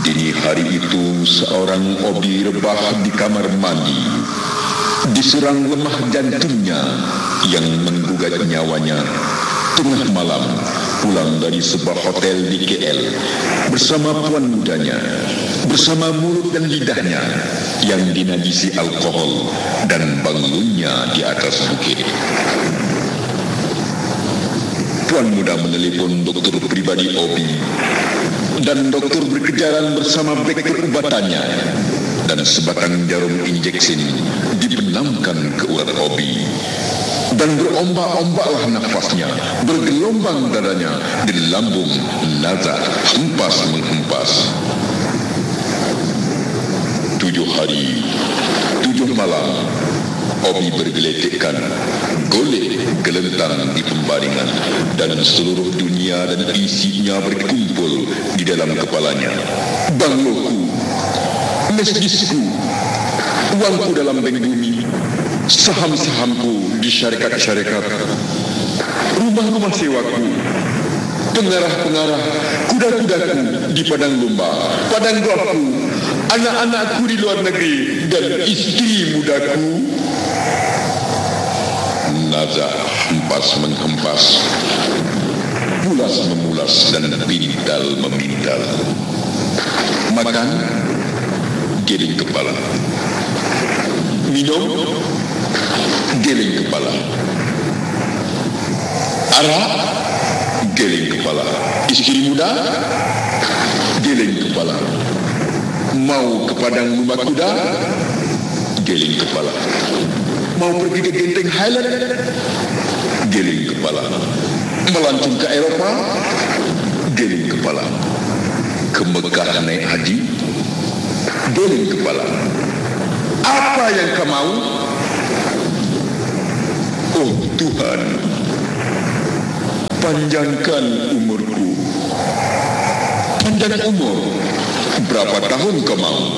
Dini hari itu seorang Obi rebah di kamar mandi, diserang lemah jantungnya yang menggugat nyawanya. Tengah malam pulang dari sebuah hotel di KL bersama puan mudanya, bersama mulut dan lidahnya yang dinajisi alkohol dan bangunnya di atas bukit. Puan muda menelepon dokter pribadi Obi, dan dokter berkejaran bersama beg perubatannya, dan sebatang jarum injeksi dibenamkan ke urat Obi. Dan berombak-ombaklah nafasnya, bergelombang dadanya di lambung Nazar hempas-menghempas. 7 hari, 7 malam, Obi bergeletekkan, golek gelentang di pembaringan, dan seluruh dunia dan isinya berkumpul di dalam kepalanya. Bangloku, mesjidku, uangku dalam bank bumi, saham-sahamku di syarikat-syarikat, rumah-rumah sewaku, pengarah-pengarah, kuda-kudaku di padang lumba, padang golfku, anak-anakku di luar negeri, dan istri mudaku. Nazar hempas-menghempas, pulas-memulas dan pintal-memintal. Makan, geleng kepala. Minum, geleng kepala. Arak, geleng kepala. Istri muda, geleng kepala. Mau ke padang lumba kuda, geleng kepala. Mau pergi ke Genting Highland, geleng kepala. Melancong ke Eropah, geleng kepala. Ke Mekah naik haji, geleng kepala. Apa yang kau mau? Oh Tuhan, panjangkan umurku. Panjang umur, berapa tahun kau mau?